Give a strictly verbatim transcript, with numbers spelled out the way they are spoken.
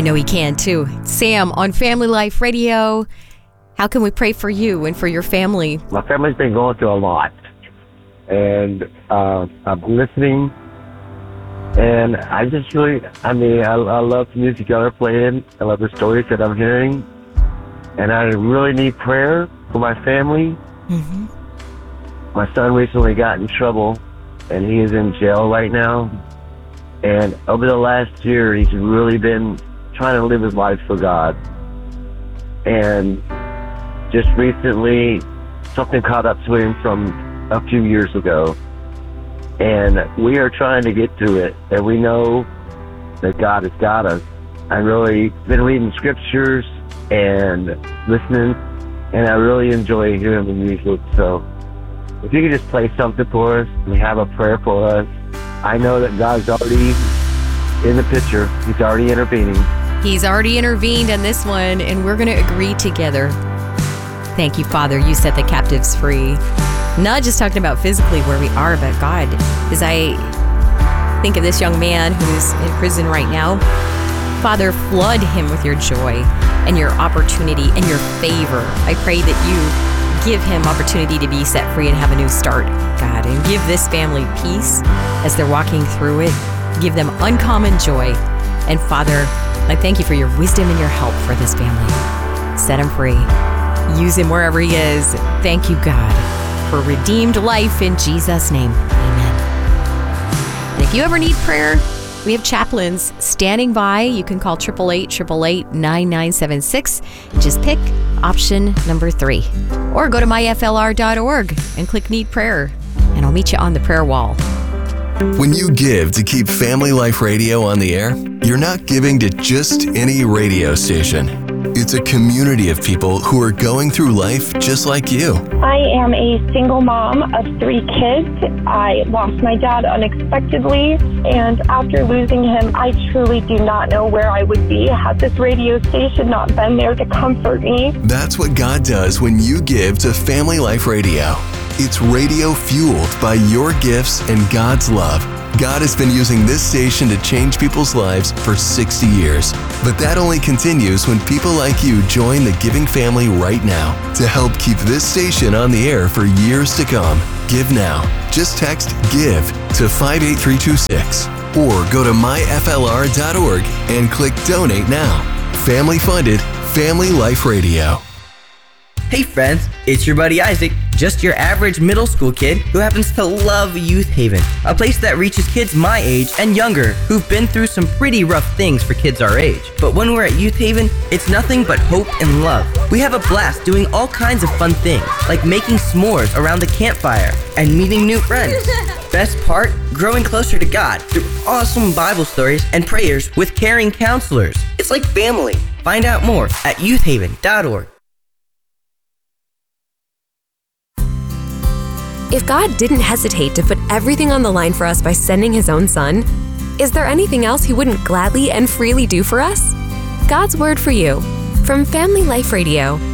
I know he can too. Sam on Family Life Radio. How can we pray for you and for your family? My family's been going through a lot. And uh, I'm listening. And I just really, I mean, I, I love the music y'all are playing. I love the stories that I'm hearing. And I really need prayer for my family. Mm-hmm. My son recently got in trouble, and he is in jail right now. And over the last year, he's really been trying to live his life for God. And just recently, something caught up to him from a few years ago. And we are trying to get to it, and we know that God has got us. I've really been reading scriptures and listening, and I really enjoy hearing the music. So if you could just play something for us and have a prayer for us. I know that God's already in the picture. He's already intervening. He's already intervened on this one, and we're going to agree together. Thank you, Father. You set the captives free. Not just talking about physically where we are, but God, as I think of this young man who's in prison right now, Father, flood him with your joy and your opportunity and your favor. I pray that you give him opportunity to be set free and have a new start, God, and give this family peace as they're walking through it. Give them uncommon joy. And Father, I thank you for your wisdom and your help for this family. Set him free. Use him wherever he is. Thank you, God, for redeemed life in Jesus' name. Amen. And if you ever need prayer, we have chaplains standing by. You can call eight eight eight, eight eight eight, nine nine seven six. Just pick option number three. Or go to my f l r dot org and click Need Prayer, and I'll meet you on the prayer wall. When you give to keep Family Life Radio on the air, you're not giving to just any radio station. It's a community of people who are going through life just like you. I am a single mom of three kids. I lost my dad unexpectedly, and after losing him, I truly do not know where I would be had this radio station not been there to comfort me. That's what God does when you give to Family Life Radio. It's radio fueled by your gifts and God's love. God has been using this station to change people's lives for sixty years. But that only continues when people like you join the giving family right now to help keep this station on the air for years to come. Give now. Just text GIVE to five eight three two six or go to my f l r dot org and click Donate Now. Family funded, Family Life Radio. Hey friends, it's your buddy Isaac, just your average middle school kid who happens to love Youth Haven, a place that reaches kids my age and younger who've been through some pretty rough things for kids our age. But when we're at Youth Haven, it's nothing but hope and love. We have a blast doing all kinds of fun things, like making s'mores around the campfire and meeting new friends. Best part, growing closer to God through awesome Bible stories and prayers with caring counselors. It's like family. Find out more at youth haven dot org. If God didn't hesitate to put everything on the line for us by sending His own Son, is there anything else He wouldn't gladly and freely do for us? God's Word for You from Family Life Radio.